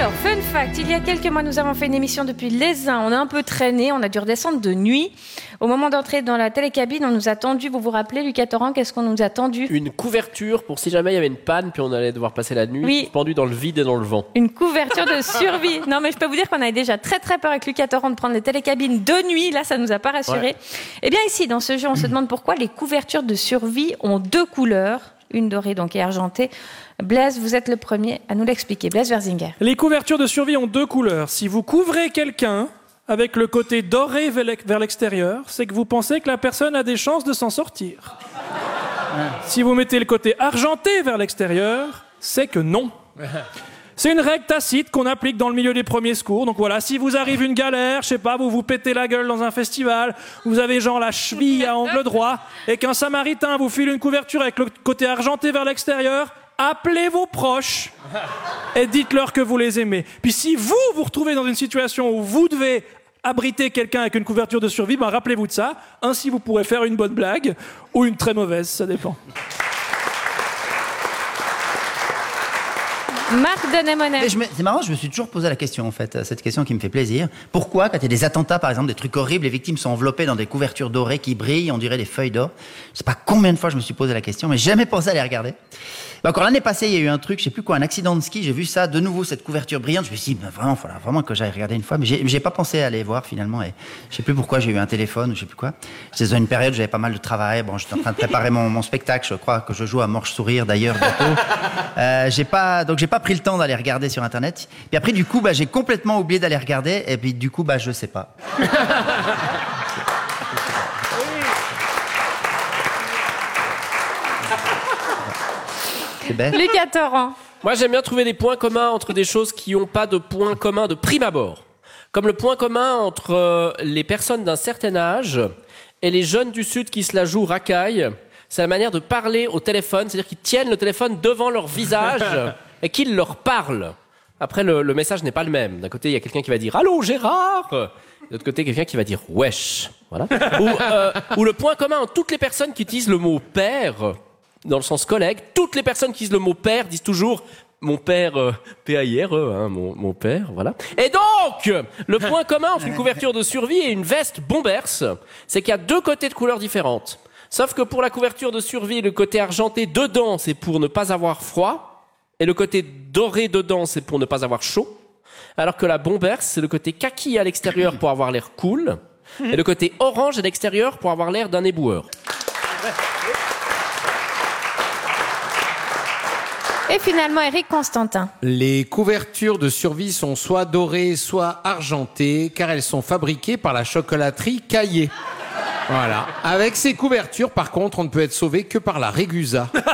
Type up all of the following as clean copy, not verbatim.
Alors, fun fact, il y a quelques mois, nous avons fait une émission depuis l'Aisin. On a un peu traîné, on a dû redescendre de nuit. Au moment d'entrer dans la télécabine, on nous a tendu, vous vous rappelez, Lucas Torrent, qu'est-ce qu'on nous a tendu ? Une couverture pour si jamais il y avait une panne, puis on allait devoir passer la nuit, suspendu dans le vide et dans le vent. Une couverture de survie. Non, mais je peux vous dire qu'on avait déjà très très peur avec Lucas Torrent de prendre les télécabines de nuit. Là, ça nous a pas rassurés. Ouais. Eh bien, ici, dans ce jeu, on se demande pourquoi les couvertures de survie ont deux couleurs. Une dorée donc et argentée. Blaise, vous êtes le premier à nous l'expliquer. Blaise Verzinger. Les couvertures de survie ont deux couleurs. Si vous couvrez quelqu'un avec le côté doré vers l'extérieur, c'est que vous pensez que la personne a des chances de s'en sortir. Si vous mettez le côté argenté vers l'extérieur, c'est que non. C'est une règle tacite qu'on applique dans le milieu des premiers secours. Donc voilà, si vous arrive une galère, je sais pas, vous vous pétez la gueule dans un festival, vous avez genre la cheville à angle droit, et qu'un samaritain vous file une couverture avec le côté argenté vers l'extérieur, appelez vos proches et dites-leur que vous les aimez. Puis si vous vous retrouvez dans une situation où vous devez abriter quelqu'un avec une couverture de survie, ben rappelez-vous de ça. Ainsi vous pourrez faire une bonne blague ou une très mauvaise, ça dépend. Marc Denemonet. C'est marrant, je me suis toujours posé la question, en fait, cette question qui me fait plaisir. Pourquoi, quand il y a des attentats, par exemple, des trucs horribles, les victimes sont enveloppées dans des couvertures dorées qui brillent, on dirait des feuilles d'or. Je sais pas combien de fois je me suis posé la question, mais j'ai jamais pensé à les regarder. Encore l'année passée, il y a eu un truc, je sais plus quoi, un accident de ski, j'ai vu ça, de nouveau, cette couverture brillante, je me suis dit, vraiment, il vraiment que j'aille regarder une fois, mais j'ai pas pensé à aller voir, finalement, et je sais plus pourquoi j'ai eu un téléphone, ou je sais plus quoi. J'étais dans une période où j'avais pas mal de travail, bon, j'étais en train de préparer mon spectacle, je crois que je joue à Morche Sourire, d'ailleurs, bientôt. J'ai pas pris le temps d'aller regarder sur Internet. Puis après, du coup, j'ai complètement oublié d'aller regarder, et puis du coup, je sais pas. Lucas Torrent. Moi, j'aime bien trouver des points communs entre des choses qui n'ont pas de points communs de prime abord. Comme le point commun entre les personnes d'un certain âge et les jeunes du Sud qui se la jouent racaille. C'est la manière de parler au téléphone, c'est-à-dire qu'ils tiennent le téléphone devant leur visage et qu'ils leur parlent. Après, le message n'est pas le même. D'un côté, il y a quelqu'un qui va dire « Allô, Gérard !» De l'autre côté, quelqu'un qui va dire « Wesh !» Voilà. Ou le point commun entre toutes les personnes qui utilisent le mot « père », dans le sens collègue, toutes les personnes qui utilisent le mot père disent toujours mon père, P-A-I-R-E, mon père, voilà. Et donc, le point commun entre une couverture de survie et une veste Bombers, c'est qu'il y a deux côtés de couleurs différentes. Sauf que pour la couverture de survie, le côté argenté dedans, c'est pour ne pas avoir froid, et le côté doré dedans, c'est pour ne pas avoir chaud. Alors que la Bombers, c'est le côté kaki à l'extérieur pour avoir l'air cool, et le côté orange à l'extérieur pour avoir l'air d'un éboueur. Et finalement, Eric Constantin. Les couvertures de survie sont soit dorées, soit argentées, car elles sont fabriquées par la chocolaterie Caillé. Voilà. Avec ces couvertures, par contre, on ne peut être sauvé que par la Régusa. Oui.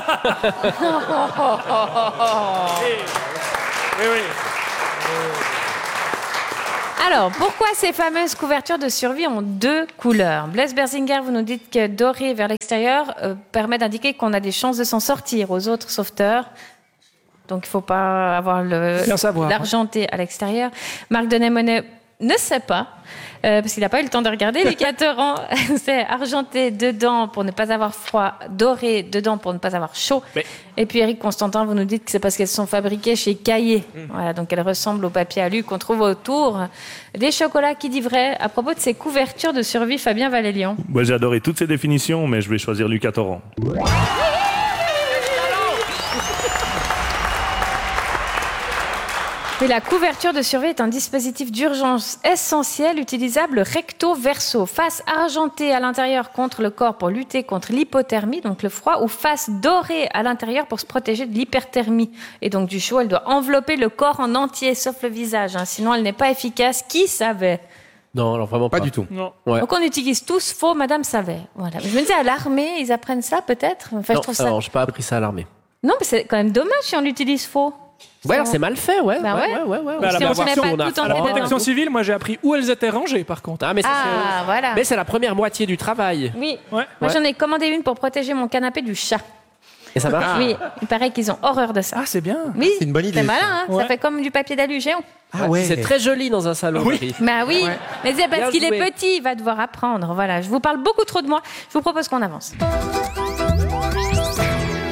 Alors, pourquoi ces fameuses couvertures de survie ont deux couleurs ? Blaise Berzinger, vous nous dites que doré vers l'extérieur permet d'indiquer qu'on a des chances de s'en sortir aux autres sauveteurs. Donc, il ne faut pas avoir l'argenté à l'extérieur. Marc Denemonet ne sait pas, parce qu'il n'a pas eu le temps de regarder. Lucas Torrent, c'est argenté dedans pour ne pas avoir froid, doré dedans pour ne pas avoir chaud. Mais... Et puis Eric Constantin, vous nous dites que c'est parce qu'elles sont fabriquées chez Caillé. Voilà, donc elles ressemblent au papier alu qu'on trouve autour des chocolats. Qui dit vrai à propos de ces couvertures de survie, Fabien Valélian? Moi, j'ai adoré toutes ces définitions, mais je vais choisir Lucas Torrent. Et la couverture de survie est un dispositif d'urgence essentiel utilisable recto-verso. Face argentée à l'intérieur contre le corps pour lutter contre l'hypothermie, donc le froid, ou face dorée à l'intérieur pour se protéger de l'hyperthermie. Et donc du chaud, elle doit envelopper le corps en entier, sauf le visage. Sinon, elle n'est pas efficace. Qui savait ? Non, alors vraiment pas du tout. Non. Ouais. Donc on utilise tous faux, Madame savait. Voilà. Je me disais, à l'armée, ils apprennent ça peut-être. Enfin, non, je trouve ça... alors j'ai pas appris ça à l'armée. Non, mais c'est quand même dommage si on l'utilise faux. Ouais, alors c'est mal fait, ouais. Bah ouais. À la protection civile. civile, moi j'ai appris où elles étaient rangées par contre. Ah, mais voilà. Mais c'est la première moitié du travail. Oui. Ouais. Moi j'en ai commandé une pour protéger mon canapé du chat. Et ça marche? Oui, il paraît qu'ils ont horreur de ça. Ah, c'est bien. Oui, c'est une bonne idée. C'est malin, hein. Ouais. Ça fait comme du papier d'alu géant. Ah ouais. C'est très joli dans un salon. Oui. Bah oui, Ouais. mais c'est parce Bien qu'il est joué. petit, il va devoir apprendre. Voilà, je vous parle beaucoup trop de moi. Je vous propose qu'on avance.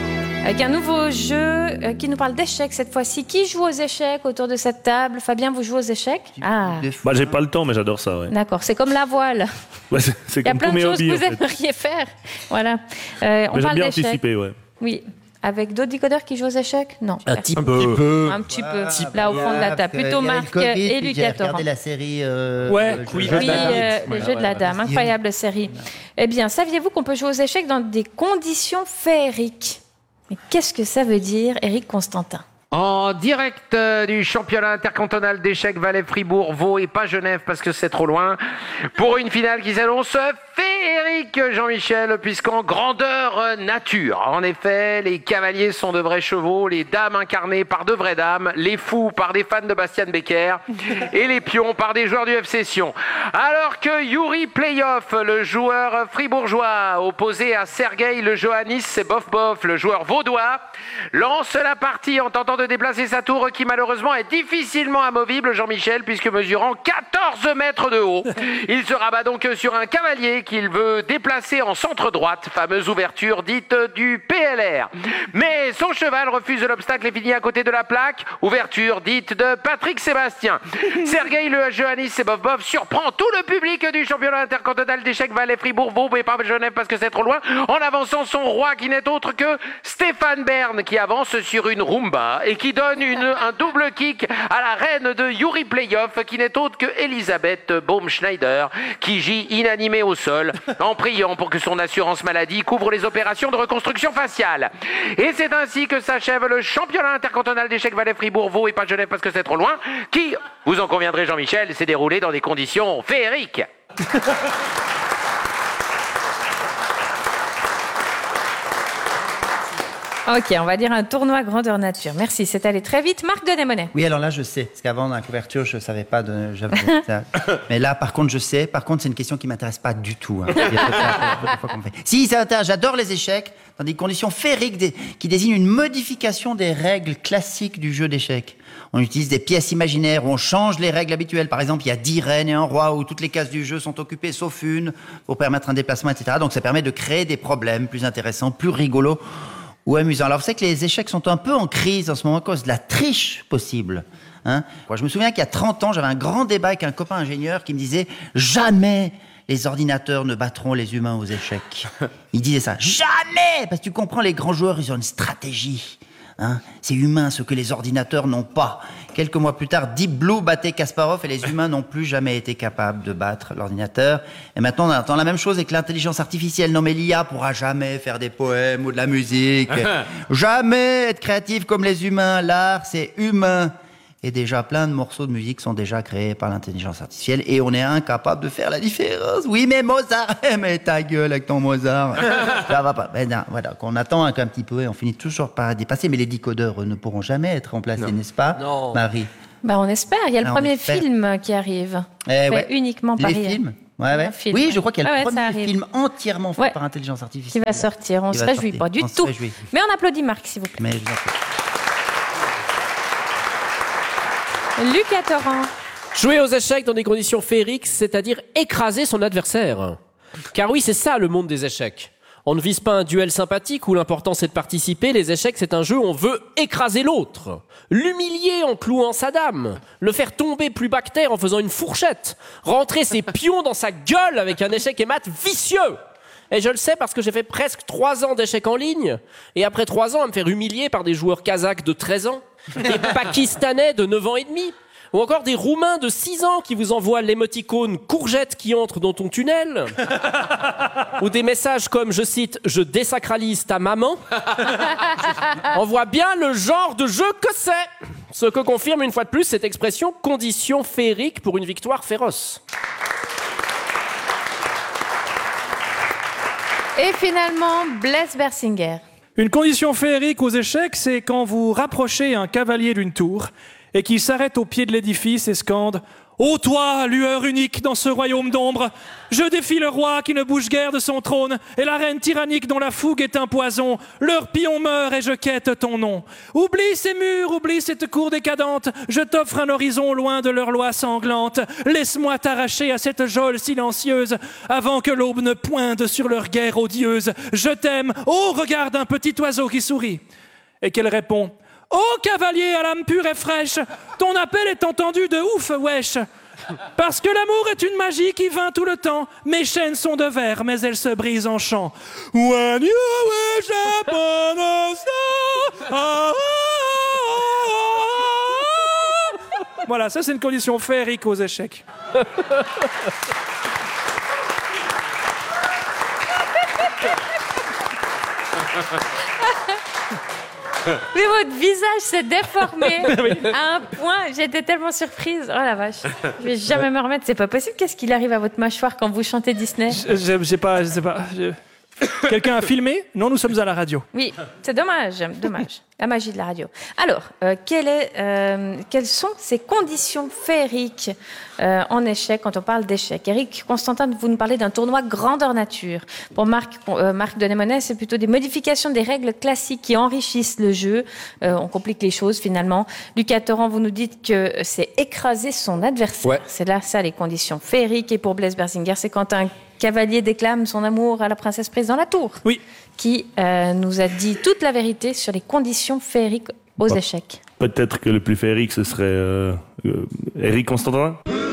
Avec un nouveau jeu qui nous parle d'échecs cette fois-ci. Qui joue aux échecs autour de cette table? Fabien, vous jouez aux échecs? Bah, j'ai pas le temps, mais j'adore ça, ouais. D'accord, c'est comme la voile. Ouais, c'est Il y a comme plein tous de mes choses hobbies, que en vous fait. aimeriez faire. Voilà. On Mais parle j'aime bien d'échecs. anticiper, ouais. Oui. Avec d'autres décodeurs qui jouent aux échecs? Non. Un petit Un peu. petit peu. Un petit peu. Là, au fond de la table. Plutôt Marc et Lucas J'ai Torrent. regardé la série. Ouais. Oui, le jeu de la dame, incroyable série. Eh bien, saviez-vous qu'on peut jouer aux échecs dans des conditions féeriques? Mais qu'est-ce que ça veut dire, Éric Constantin? En direct du championnat intercantonal d'échecs Valais-Fribourg, Vaud et pas Genève parce que c'est trop loin, pour une finale qui s'annonce féerique, Jean-Michel, puisqu'en grandeur nature. En effet, les cavaliers sont de vrais chevaux, les dames incarnées par de vraies dames, les fous par des fans de Bastian Becker et les pions par des joueurs du FC Sion. Alors que Yuri Playoff, le joueur fribourgeois, opposé à Sergueï le Johannis, c'est Bof, le joueur vaudois, lance la partie en tentant de déplacer sa tour qui malheureusement est difficilement amovible, Jean-Michel, puisque mesurant 14 mètres de haut. Il se rabat donc sur un cavalier qu'il veut déplacer en centre droite, fameuse ouverture dite du PLR. Mais son cheval refuse l'obstacle et finit à côté de la plaque, ouverture dite de Patrick Sébastien. Sergueï le Johannis et Bof surprend tout le public du championnat intercantonal d'échecs Valais-Fribourg, Vaud et pas Genève parce que c'est trop loin, en avançant son roi qui n'est autre que Stéphane Bern qui avance sur une rumba et qui donne un double kick à la reine de Yuri Playoff qui n'est autre que Elisabeth Baumschneider qui gît inanimée au sol en priant pour que son assurance maladie couvre les opérations de reconstruction faciale. Et c'est ainsi que s'achève le championnat intercantonal d'échecs Valais-Fribourg, Vaud et pas Genève parce que c'est trop loin, qui, vous en conviendrez Jean-Michel, s'est déroulé dans des conditions féeriques. Ok, on va dire un tournoi grandeur nature. Merci, c'est allé très vite. Marc Denemonet. Oui, alors là, je sais. Parce qu'avant, dans la couverture, je ne savais pas. Mais là, par contre, je sais. Par contre, c'est une question qui ne m'intéresse pas du tout. Hein. Il y a d'autres fois qu'on me fait. Si, ça m'intéresse. J'adore les échecs dans des conditions féeriques qui désignent une modification des règles classiques du jeu d'échecs. On utilise des pièces imaginaires où on change les règles habituelles. Par exemple, il y a 10 reines et un roi où toutes les cases du jeu sont occupées sauf une pour permettre un déplacement, etc. Donc, ça permet de créer des problèmes plus intéressants, plus rigolos ou amusant. Alors, vous savez que les échecs sont un peu en crise en ce moment à cause de la triche possible. Hein. Je me souviens qu'il y a 30 ans, j'avais un grand débat avec un copain ingénieur qui me disait « Jamais les ordinateurs ne battront les humains aux échecs. » Il disait ça. « Jamais !» Parce que tu comprends, les grands joueurs, ils ont une stratégie. Hein. C'est humain, ce que les ordinateurs n'ont pas. Quelques mois plus tard, Deep Blue battait Kasparov et les humains n'ont plus jamais été capables de battre l'ordinateur. Et maintenant, on attend la même chose avec l'intelligence artificielle. Non mais l'IA pourra jamais faire des poèmes ou de la musique. Jamais être créatif comme les humains. L'art, c'est humain. Et déjà, plein de morceaux de musique sont déjà créés par l'intelligence artificielle et on est incapable de faire la différence. Oui, mais Mozart, mais ta gueule avec ton Mozart. Ça va pas. Ben non, voilà, qu'on attend un petit peu et on finit toujours par dépasser. Mais les décodeurs ne pourront jamais être remplacés, n'est-ce pas, Non. Marie? Bah, on espère. Il y a le premier film qui arrive. Fait Ouais. uniquement par Les IA. films ouais. Un film, Oui, ouais. je crois qu'il y a Ah le ouais, ça premier arrive. film entièrement fait Ouais. par intelligence artificielle. Qui va sortir. On Qui se va réjouit sortir. pas du On se tout. réjouit. Mais on applaudit Marc, s'il vous plaît. Mais je vous en prie. Lucas Torrent. Jouer aux échecs dans des conditions féeriques, c'est-à-dire écraser son adversaire. Car oui, c'est ça le monde des échecs. On ne vise pas un duel sympathique où l'important c'est de participer. Les échecs, c'est un jeu où on veut écraser l'autre, l'humilier en clouant sa dame, le faire tomber plus bas que terre en faisant une fourchette, rentrer ses pions dans sa gueule avec un échec et mat vicieux. Et je le sais parce que j'ai fait presque 3 ans d'échecs en ligne. Et après 3 ans, à me faire humilier par des joueurs kazakhs de 13 ans, des pakistanais de 9 ans et demi, ou encore des roumains de 6 ans qui vous envoient l'émoticône courgette qui entre dans ton tunnel, ou des messages comme, je cite, « Je désacralise ta maman », on voit bien le genre de jeu que c'est. Ce que confirme une fois de plus cette expression « condition féerique pour une victoire féroce ». Et finalement, Blaise Bersinger. Une condition féerique aux échecs, c'est quand vous rapprochez un cavalier d'une tour et qu'il s'arrête au pied de l'édifice et scande « Ô toi, lueur unique dans ce royaume d'ombre, je défie le roi qui ne bouge guère de son trône et la reine tyrannique dont la fougue est un poison. Leur pion meurt et je quête ton nom. Oublie ces murs, oublie cette cour décadente, je t'offre un horizon loin de leurs lois sanglantes. Laisse-moi t'arracher à cette geôle silencieuse avant que l'aube ne pointe sur leur guerre odieuse. Je t'aime, oh regarde un petit oiseau qui sourit. et qu'elle répond « Oh, cavalier à l'âme pure et fraîche, ton appel est entendu de ouf, wesh !» Parce que l'amour est une magie qui vint tout le temps. Mes chaînes sont de verre, mais elles se brisent en chant. When you wish upon a star, ah, ah, ah. Voilà, ça c'est une condition féerique aux échecs. Mais votre visage s'est déformé à un point, j'étais tellement surprise. Oh la vache, je vais jamais me remettre, c'est pas possible. Qu'est-ce qu'il arrive à votre mâchoire quand vous chantez Disney? Je sais pas. Quelqu'un a filmé? Non, nous sommes à la radio. Oui, c'est dommage. La magie de la radio. Alors, quelles sont ces conditions féeriques en échec quand on parle d'échec? Eric Constantin, vous nous parlez d'un tournoi grandeur nature. Pour Marc de Némonet, c'est plutôt des modifications des règles classiques qui enrichissent le jeu. On complique les choses finalement. Lucas Torrent, vous nous dites que c'est écraser son adversaire. Ouais. C'est là ça les conditions féeriques. Et pour Blaise Berzinger, c'est quand un cavalier déclame son amour à la princesse prise dans la tour. Oui. Qui nous a dit toute la vérité sur les conditions féeriques aux échecs. Peut-être que le plus féerique, ce serait Eric Constantin.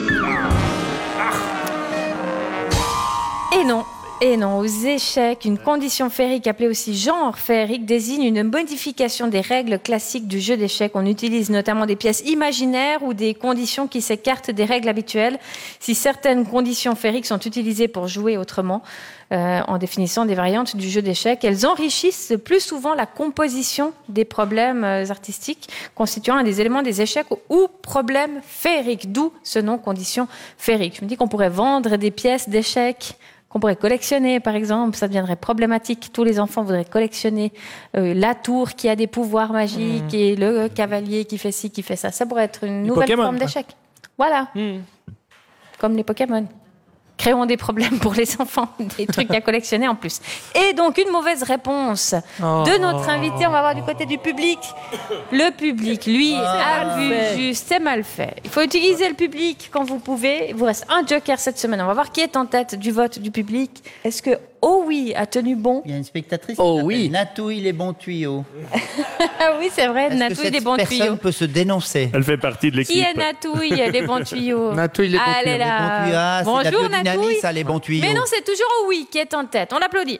Et non, aux échecs, une condition féerique appelée aussi genre féerique désigne une modification des règles classiques du jeu d'échecs. On utilise notamment des pièces imaginaires ou des conditions qui s'écartent des règles habituelles. Si certaines conditions féeriques sont utilisées pour jouer autrement, en définissant des variantes du jeu d'échecs, elles enrichissent plus souvent la composition des problèmes artistiques constituant un des éléments des échecs ou problèmes féeriques, d'où ce nom condition féerique. Je me dis qu'on pourrait vendre des pièces d'échecs qu'on pourrait collectionner, par exemple, ça deviendrait problématique. Tous les enfants voudraient collectionner la tour qui a des pouvoirs magiques et le cavalier qui fait ci, qui fait ça. Ça pourrait être une nouvelle forme d'échec. Voilà. Comme les Pokémon. Créons des problèmes pour les enfants, des trucs à collectionner en plus. Et donc, une mauvaise réponse de notre invité. On va voir du côté du public. Le public, lui, a vu juste. C'est mal fait. Il faut utiliser le public quand vous pouvez. Il vous reste un joker cette semaine. On va voir qui est en tête du vote du public. Est-ce que Oh oui a tenu bon? Il y a une spectatrice qui s'appelle Natouille les bons tuyaux. Ah oui, c'est vrai, Natouille les bons tuyaux. Personne peut se dénoncer. Elle fait partie de l'équipe. Qui est Natouille les bons tuyaux? Natouille les bons tuyaux. Allez là. Bonjour Natouille. Ça, les bons tuyaux. Mais non, c'est toujours Oh oui qui est en tête. On l'applaudit.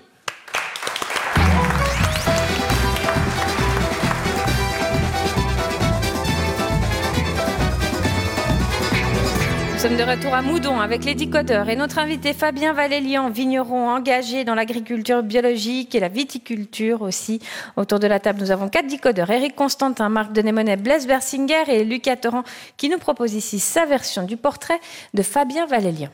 Nous sommes de retour à Moudon avec les décodeurs et notre invité Fabien Valélian, vigneron engagé dans l'agriculture biologique et la viticulture aussi. Autour de la table, nous avons 4 décodeurs. Eric Constantin, Marc de Némonet, Blaise Berzinger et Lucas Torrent qui nous proposent ici sa version du portrait de Fabien Valélian.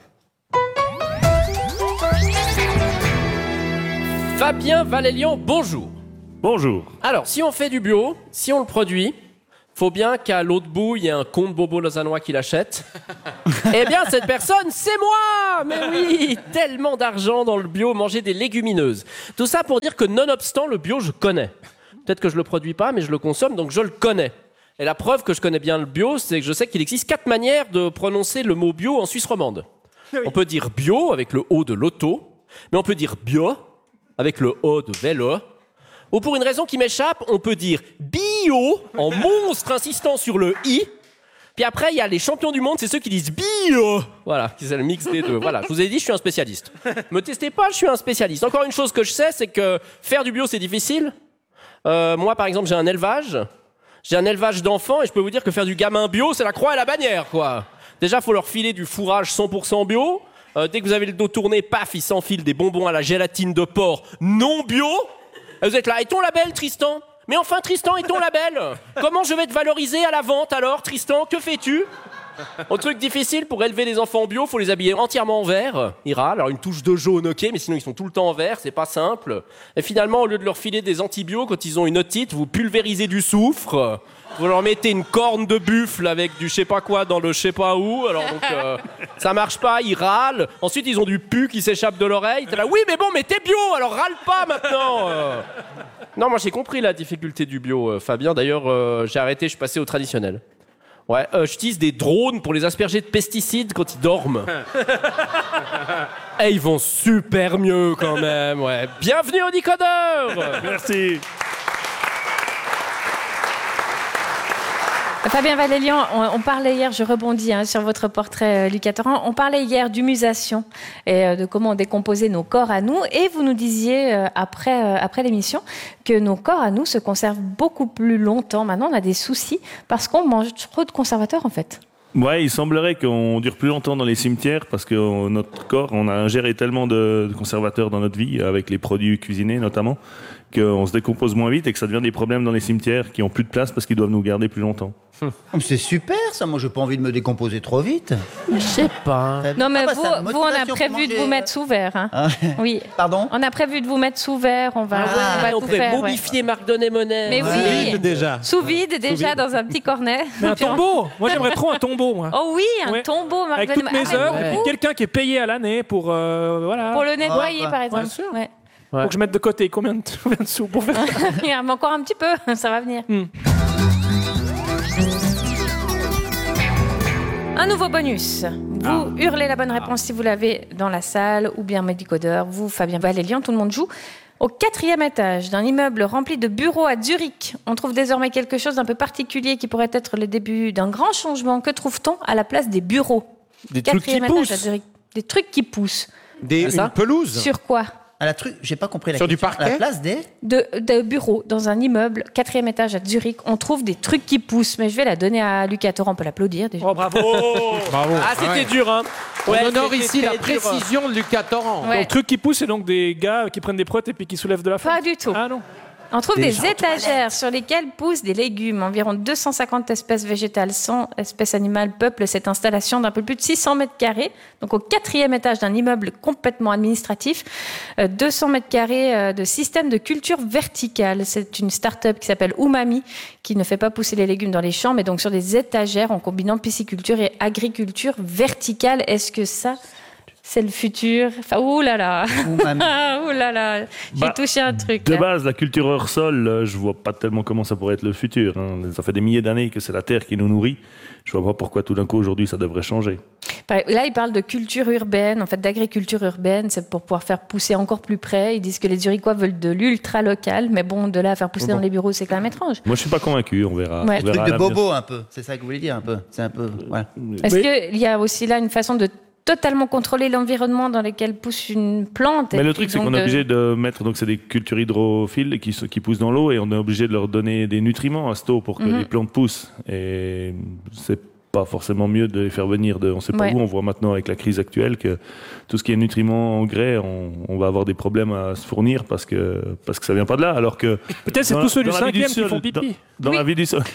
Fabien Valélian, bonjour. Bonjour. Alors, si on fait du bio, si on le produit, faut bien qu'à l'autre bout, il y ait un comte bobo lausannois qui l'achète. Eh bien, cette personne, c'est moi! Mais oui, tellement d'argent dans le bio, manger des légumineuses. Tout ça pour dire que nonobstant, le bio, je connais. Peut-être que je le produis pas, mais je le consomme, donc je le connais. Et la preuve que je connais bien le bio, c'est que je sais qu'il existe 4 manières de prononcer le mot bio en Suisse romande. Oui. On peut dire bio avec le O de l'auto, mais on peut dire bio avec le O de vélo. Ou pour une raison qui m'échappe, on peut dire bio en monstre insistant sur le i. Puis après, il y a les champions du monde, c'est ceux qui disent bio. Voilà, c'est le mix des deux. Voilà, je vous ai dit, je suis un spécialiste. Me testez pas, je suis un spécialiste. Encore une chose que je sais, c'est que faire du bio, c'est difficile. Moi, par exemple, j'ai un élevage d'enfants et je peux vous dire que faire du gamin bio, c'est la croix et la bannière, quoi. Déjà, faut leur filer du fourrage 100% bio. Dès que vous avez le dos tourné, paf, ils s'enfilent des bonbons à la gélatine de porc non bio. Et vous êtes là, et ton label, Tristan? Mais enfin, Tristan, et ton label? Comment je vais te valoriser à la vente, alors, Tristan? Que fais-tu? Autre truc difficile, pour élever les enfants bio, faut les habiller entièrement en vert. Ils râlent, alors une touche de jaune, ok, mais sinon ils sont tout le temps en vert, c'est pas simple. Et finalement, au lieu de leur filer des antibiotiques quand ils ont une otite, vous pulvérisez du soufre. Vous leur mettez une corne de buffle avec du je sais pas quoi dans le je sais pas où. Alors donc ça marche pas, ils râlent. Ensuite ils ont du pu qui s'échappe de l'oreille. T'es là, oui mais bon mais t'es bio, alors râle pas maintenant. Non, moi j'ai compris la difficulté du bio, Fabien. D'ailleurs j'ai arrêté, je suis passé au traditionnel. Ouais, j'utilise des drones pour les asperger de pesticides quand ils dorment. Et ils vont super mieux quand même. Ouais. Bienvenue au Décodeur. Merci. Fabien Valélian, on parlait hier, je rebondis sur votre portrait, Lucas Torrent, on parlait hier d'humusation et de comment décomposer nos corps à nous. Et vous nous disiez, après l'émission, que nos corps à nous se conservent beaucoup plus longtemps. Maintenant, on a des soucis parce qu'on mange trop de conservateurs, en fait. Ouais, il semblerait qu'on dure plus longtemps dans les cimetières parce que notre corps, on a ingéré tellement de conservateurs dans notre vie, avec les produits cuisinés notamment, qu'on se décompose moins vite et que ça devient des problèmes dans les cimetières qui ont plus de place parce qu'ils doivent nous garder plus longtemps. C'est super ça, moi j'ai pas envie de me décomposer trop vite. Je sais pas. Non, mais c'est la vous, on a motivation prévu pour de vous manger. mettre sous verre. Hein. Ah. Oui. Pardon? On a prévu de vous mettre sous verre. On va on tout pourrait faire. ouais. momifier Marc Donnet-Monet. Mais oui, déjà. sous vide déjà dans un petit cornet. Mais un tombeau. Moi, j'aimerais trop un tombeau, moi. Oh oui, un Ouais. tombeau, Marc Avec toutes Donnet-Monet. mes œuvres, mais et puis vous, quelqu'un qui est payé à l'année pour voilà. pour le nettoyer, ouais. par exemple. Bien sûr. Ouais. Faut que je mette de côté combien de sous pour faire ça. Mais encore un petit peu, ça va venir. Un nouveau bonus. Vous hurlez la bonne réponse si vous l'avez dans la salle, ou bien Medicodeur, vous, Fabien Valélian, tout le monde joue. Au 4e étage d'un immeuble rempli de bureaux à Zurich, on trouve désormais quelque chose d'un peu particulier qui pourrait être le début d'un grand changement. Que trouve-t-on à la place des bureaux? Des trucs qui 4e étage à poussent. Zurich. Des trucs qui poussent. Une pelouse. Sur quoi? À la truc, j'ai pas compris la Sur du question. À parquet la place des... De bureaux dans un immeuble, 4e étage à Zurich, on trouve des trucs qui poussent. Mais je vais la donner à Lucas Torrent, on peut l'applaudir déjà. Oh bravo. Bravo. Ah, c'était dur, hein. On Ouais, honore c'était ici la très dur. précision de Lucas Torrent. Ouais. Le truc qui pousse, c'est donc des gars qui prennent des protes et puis qui soulèvent de la faim. Pas du tout. Ah non. On trouve des étagères sur lesquelles poussent des légumes. Environ 250 espèces végétales, 100 espèces animales peuplent cette installation d'un peu plus de 600 mètres carrés. Donc au 4e étage d'un immeuble complètement administratif, 200 mètres carrés de système de culture verticale. C'est une start-up qui s'appelle Umami, qui ne fait pas pousser les légumes dans les champs, mais donc sur des étagères en combinant pisciculture et agriculture verticale. Est-ce que ça... c'est le futur. Enfin, ouh là là. Ouh là là. J'ai touché un truc. De là. base, la culture hors sol, je vois pas tellement comment ça pourrait être le futur. Hein. Ça fait des milliers d'années que c'est la terre qui nous nourrit. Je vois pas pourquoi tout d'un coup aujourd'hui ça devrait changer. Là, ils parlent de culture urbaine, en fait, d'agriculture urbaine. C'est pour pouvoir faire pousser encore plus près. Ils disent que les Zurichois veulent de l'ultra local, mais bon, de là à faire pousser dans les bureaux, c'est quand même étrange. Moi, je suis pas convaincu. On verra. Ouais. On verra Truc à de l'avenir. bobo un peu. C'est ça que vous voulez dire un peu. C'est un peu. Voilà. Est-ce qu'il y a aussi là une façon de totalement contrôler l'environnement dans lequel pousse une plante? Mais le truc, c'est qu'on est obligé de mettre, donc c'est des cultures hydrophiles qui poussent dans l'eau et on est obligé de leur donner des nutriments à cette eau pour que les plantes poussent. Et c'est pas forcément mieux de les faire venir on sait pas où. On voit maintenant avec la crise actuelle que tout ce qui est nutriments, engrais, on va avoir des problèmes à se fournir parce que ça vient pas de là. Alors que peut-être c'est dans- tous ceux du dans la vie 5e du qui sol- font pipi. Dans la vie du sol,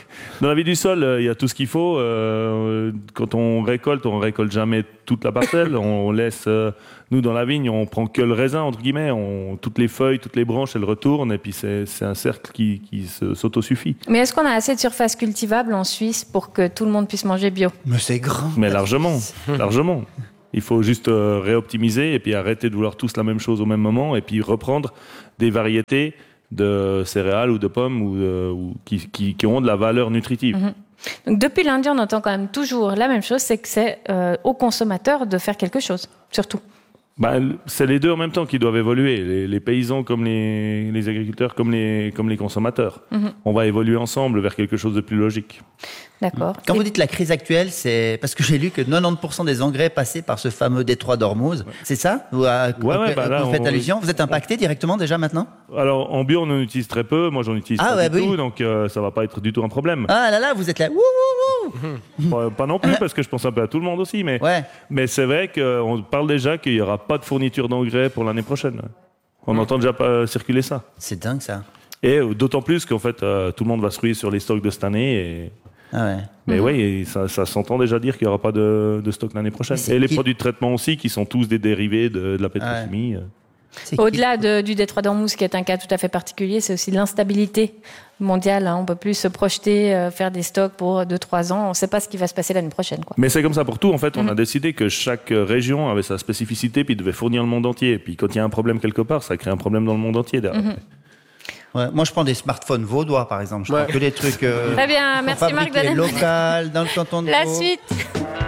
il y a tout ce qu'il faut. Quand on récolte jamais toute la parcelle. On laisse, nous dans la vigne, on prend que le raisin entre guillemets. Toutes les feuilles, toutes les branches, elles retournent et puis c'est un cercle qui s'autosuffit. Mais est-ce qu'on a assez de surface cultivable en Suisse pour que tout le monde puisse manger bio? Mais c'est grand. Mais largement, largement. Il faut juste réoptimiser et puis arrêter de vouloir tous la même chose au même moment et puis reprendre des variétés de céréales ou de pommes ou qui ont de la valeur nutritive. Donc depuis lundi, on entend quand même toujours la même chose, c'est que c'est aux consommateurs de faire quelque chose, surtout. C'est les deux en même temps qui doivent évoluer, les paysans comme les agriculteurs comme les consommateurs. On va évoluer ensemble vers quelque chose de plus logique. D'accord. Quand vous dites la crise actuelle, c'est parce que j'ai lu que 90% des engrais passaient par ce fameux détroit d'Ormuz. C'est ça? Vous là, faites allusion? Vous êtes impacté directement déjà maintenant? Alors en bio, on en utilise très peu. Moi, j'en utilise pas du tout, donc ça va pas être du tout un problème. Ah là là, vous êtes là. Wouh, wouh, wouh. Pas non plus, parce que je pense un peu à tout le monde aussi. Mais c'est vrai qu'on parle déjà qu'il n'y aura pas de fourniture d'engrais pour l'année prochaine. On n'entend déjà pas circuler ça. C'est dingue ça. Et d'autant plus qu'en fait, tout le monde va se ruer sur les stocks de cette année. Mais oui, ça s'entend déjà dire qu'il n'y aura pas de stock l'année prochaine. Et les produits de traitement aussi, qui sont tous des dérivés de la pétrochimie. Au-delà du détroit d'Ormuz, qui est un cas tout à fait particulier, c'est aussi l'instabilité mondiale. On ne peut plus se projeter, faire des stocks pour 2-3 ans. On ne sait pas ce qui va se passer l'année prochaine. Mais c'est comme ça pour tout. En fait, on a décidé que chaque région avait sa spécificité, puis devait fournir le monde entier. Et puis quand il y a un problème quelque part, ça crée un problème dans le monde entier derrière. Ouais, moi, je prends des smartphones vaudois, par exemple. Je prends que des trucs Très bien, merci Marc fabriqués Donnet. local, dans le canton de La Vaud. suite.